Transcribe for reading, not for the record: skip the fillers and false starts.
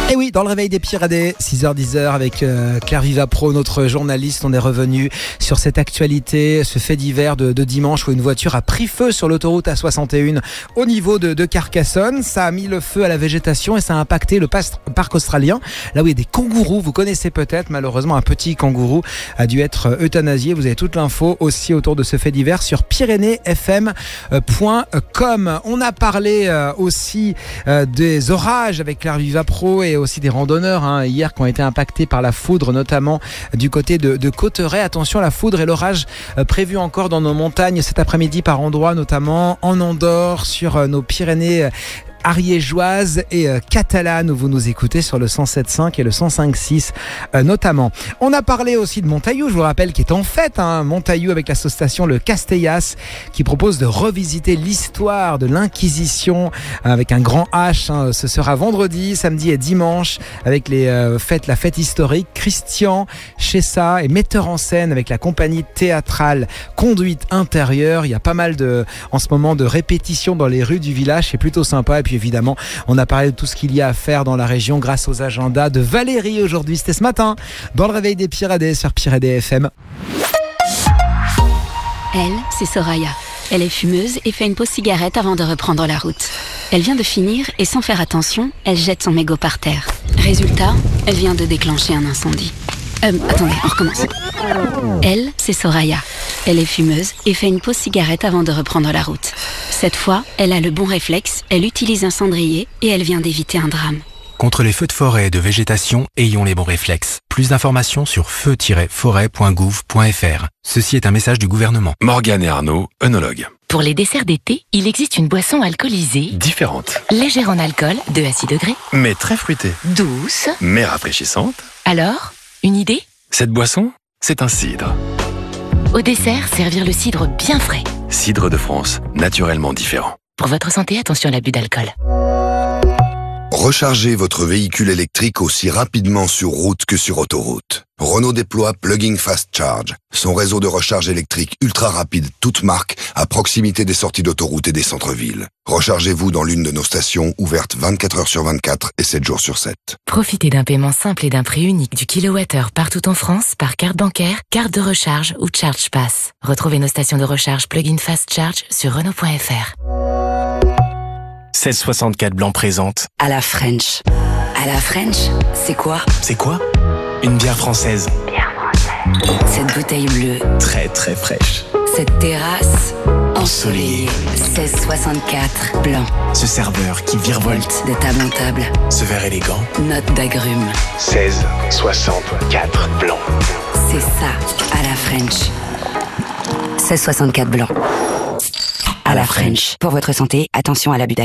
Et oui, dans le réveil des Pyrénées, 6h-10h avec Claire Vivapro, notre journaliste, on est revenu sur cette actualité, ce fait divers de dimanche où une voiture a pris feu sur l'autoroute A61 au niveau de Carcassonne. Ça a mis le feu à la végétation et ça a impacté le parc australien, là où il y a des kangourous, vous connaissez peut-être, malheureusement un petit kangourou a dû être euthanasié. Vous avez toute l'info aussi autour de ce fait divers sur pyrénéesfm.com. On a parlé aussi des orages avec Claire Vivapro et aussi des randonneurs hier qui ont été impactés par la foudre, notamment du côté de Cauterets. Attention, la foudre et l'orage prévus encore dans nos montagnes cet après-midi par endroits, notamment en Andorre, sur nos Pyrénées ariégeoise et catalane où vous nous écoutez sur le 107.5 et le 105.6 notamment. On a parlé aussi de Montaillou, je vous rappelle, qui est en fête, Montaillou avec l'association Le Castellas qui propose de revisiter l'histoire de l'Inquisition avec un grand H. Ce sera vendredi, samedi et dimanche avec la fête historique. Christian Chessa est metteur en scène avec la compagnie théâtrale Conduite Intérieure. Il y a pas mal en ce moment de répétitions dans les rues du village, c'est plutôt sympa. Et puis évidemment, on a parlé de tout ce qu'il y a à faire dans la région grâce aux agendas de Valérie aujourd'hui. C'était ce matin dans le réveil des Pyrénées sur Pyrénées FM. Elle, c'est Soraya. Elle est fumeuse et fait une pause cigarette avant de reprendre la route. Elle vient de finir et sans faire attention, elle jette son mégot par terre. Résultat, elle vient de déclencher un incendie. Attendez, on recommence. Elle, c'est Soraya. Elle est fumeuse et fait une pause cigarette avant de reprendre la route. Cette fois, elle a le bon réflexe, elle utilise un cendrier et elle vient d'éviter un drame. Contre les feux de forêt et de végétation, ayons les bons réflexes. Plus d'informations sur feu-forêt.gouv.fr. Ceci est un message du gouvernement. Morgane et Arnaud, œnologues. Pour les desserts d'été, il existe une boisson alcoolisée Différente. légère en alcool, 2 à 6 degrés, Mais très fruitée. douce. Mais rafraîchissante. Alors, une idée? Cette boisson, c'est un cidre. Au dessert, servir le cidre bien frais. Cidre de France, naturellement différent. Pour votre santé, attention à l'abus d'alcool. Rechargez votre véhicule électrique aussi rapidement sur route que sur autoroute. Renault déploie Plug-in Fast Charge, son réseau de recharge électrique ultra rapide, toute marque, à proximité des sorties d'autoroute et des centres-villes. Rechargez-vous dans l'une de nos stations ouvertes 24 heures sur 24 et 7 jours sur 7. Profitez d'un paiement simple et d'un prix unique du kilowattheure partout en France par carte bancaire, carte de recharge ou Charge Pass. Retrouvez nos stations de recharge Plug-in Fast Charge sur Renault.fr. 1664 Blanc présente. À la French. À la French, c'est quoi? C'est quoi? Une bière française. Cette bouteille bleue, Très très fraîche. cette terrasse ensoleillée. 1664 blanc. Ce serveur qui virevolte. De table en table, Ce verre élégant. note d'agrumes. 1664 Blanc. C'est ça, à la French. 1664 blanc. À la French. Pour votre santé, attention à l'abus d'alcool.